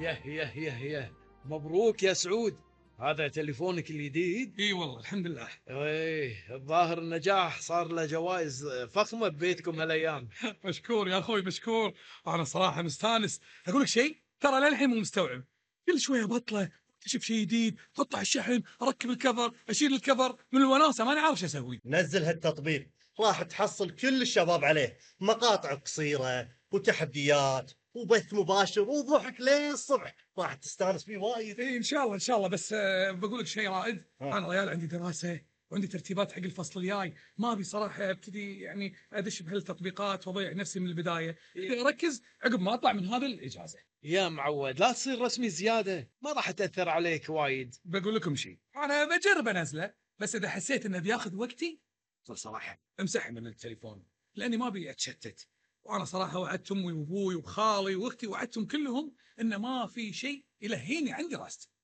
يه مبروك يا سعود. هذا تليفونك الجديد؟ اي والله الحمد لله. ايه الظاهر النجاح صار له جوائز فخمة ببيتكم هالايام. مشكور يا اخوي مشكور. انا صراحه مستانس. اقول لك شيء، ترى للحين مو مستوعب. كل شويه بطله اكتشف شيء جديد، احطه على الشحن، اركب الكفر، اشيل الكفر، من الوناسه ماني عارف شو اسوي. نزل هالتطبيق، راح تحصل كل الشباب عليه، مقاطع قصيرة وتحديات وبث مباشر وضحك لين الصبح، راح تستانس فيه وايد. اي ان شاء الله ان شاء الله. بس بقول لك شيء رائد. انا ريال عندي دراسه وعندي ترتيبات حق الفصل الجاي، ما ابي صراحه ابتدي يعني ادش بهالتطبيقات واضيع نفسي من البدايه. بدي اركز عقب ما اطلع من هذا الاجازه. يا معود لا تصير رسمي زيادة، ما راح تأثر عليك وايد. بقول لكم شيء، انا بجرب انزله، بس اذا حسيت انه بياخذ وقتي صراحه امسحه من التليفون، لاني ما ابي اتشتت. وانا صراحه وعدت امي وابوي وخالي واختي، وعدتهم كلهم ان ما في شيء يلهيني عن دراستي.